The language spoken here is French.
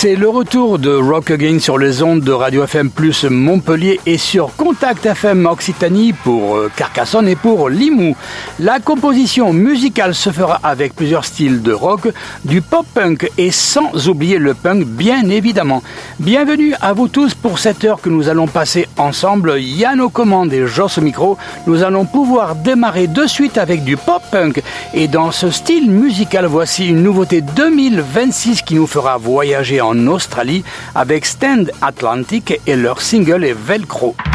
C'est le retour de Rock Again sur les ondes de Radio FM Plus Montpellier et sur Contact FM Occitanie pour Carcassonne et pour Limoux. La composition musicale se fera avec plusieurs styles de rock, du pop-punk et sans oublier le punk bien évidemment. Bienvenue à vous tous pour cette heure que nous allons passer ensemble. Yann aux commandes et Joss au micro. Nous allons pouvoir démarrer de suite avec du pop-punk et dans ce style musical, voici une nouveauté 2026 qui nous fera voyager en Australie avec Stand Atlantic et leur single est Velcro.